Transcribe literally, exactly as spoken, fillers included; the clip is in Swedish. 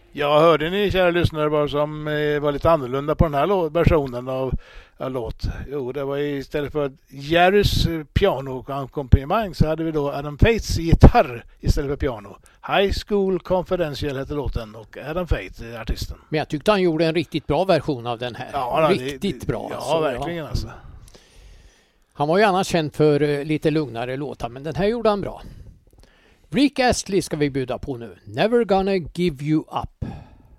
Jag hörde ni kära lyssnare vad som eh, var lite annorlunda på den här lå- versionen av, av låt. Jo, det var istället för Jerrys eh, pianoackompanjemang så hade vi då Adam Faiths gitarr istället för piano. High School Confidential heter låten och Adam Faith är artisten. Men jag tyckte han gjorde en riktigt bra version av den här. Ja, riktigt det, bra. Ja, alltså, verkligen ja. alltså. Han var ju annars känd för uh, lite lugnare låtar, men den här gjorde han bra. Rick Astley ska vi bjuda på nu. Never Gonna Give You Up.